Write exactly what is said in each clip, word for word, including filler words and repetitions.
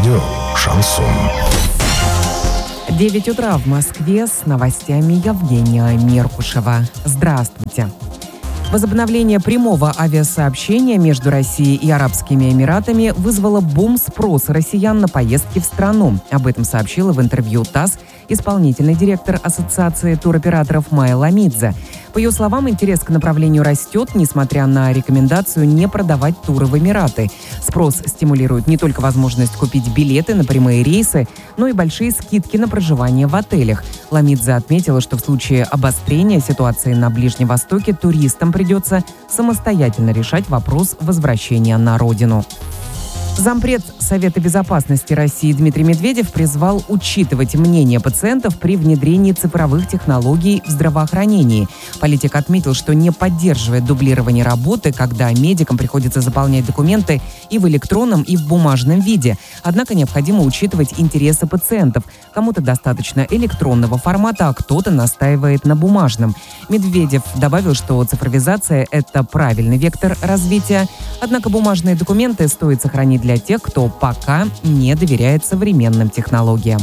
Радио «Шансон». девять утра в Москве, с новостями Евгения Меркушева. Здравствуйте. Возобновление прямого авиасообщения между Россией и Арабскими Эмиратами вызвало бум спроса россиян на поездки в страну. Об этом сообщила в интервью ТАСС исполнительный директор Ассоциации туроператоров Майя Ламидзе. По ее словам, интерес к направлению растет, несмотря на рекомендацию не продавать туры в Эмираты. Спрос стимулирует не только возможность купить билеты на прямые рейсы, но и большие скидки на проживание в отелях. Ламидзе отметила, что в случае обострения ситуации на Ближнем Востоке туристам придется самостоятельно решать вопрос возвращения на родину. Зампред Совета безопасности России Дмитрий Медведев призвал учитывать мнение пациентов при внедрении цифровых технологий в здравоохранении. Политик отметил, что не поддерживает дублирование работы, когда медикам приходится заполнять документы и в электронном, и в бумажном виде. Однако необходимо учитывать интересы пациентов. Кому-то достаточно электронного формата, а кто-то настаивает на бумажном. Медведев добавил, что цифровизация – это правильный вектор развития. Однако бумажные документы стоит сохранить для тех, кто пока не доверяет современным технологиям.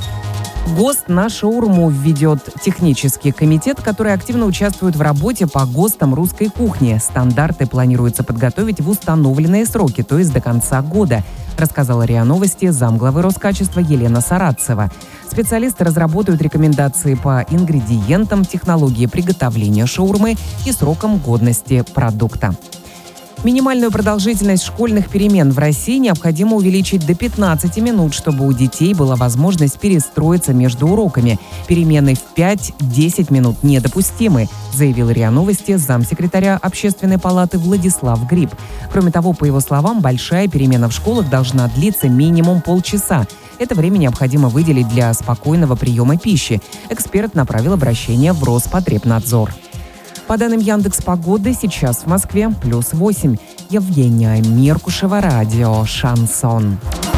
ГОСТ на шаурму введет технический комитет, который активно участвует в работе по ГОСТам русской кухни. Стандарты планируется подготовить в установленные сроки, то есть до конца года, рассказала РИА Новости замглавы Роскачества Елена Сарацева. Специалисты разработают рекомендации по ингредиентам, технологии приготовления шаурмы и срокам годности продукта. Минимальную продолжительность школьных перемен в России необходимо увеличить до пятнадцати минут, чтобы у детей была возможность перестроиться между уроками. Перемены в пять-десять минут недопустимы, заявил РИА Новости замсекретаря Общественной палаты Владислав Гриб. Кроме того, по его словам, большая перемена в школах должна длиться минимум полчаса. Это время необходимо выделить для спокойного приема пищи. Эксперт направил обращение в Роспотребнадзор. По данным Яндекс.Погоды, сейчас в Москве плюс восемь. Евгения Меркушева, радио «Шансон».